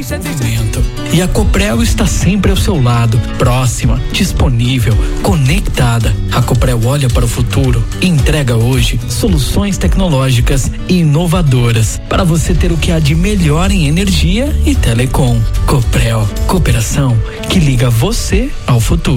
momento. E a Coprel está sempre ao seu lado, próxima, disponível, conectada. A Coprel olha para o futuro e entrega hoje soluções tecnológicas e inovadoras para você ter o que há de melhor em energia e telecom. Coprel, cooperação que liga você ao futuro.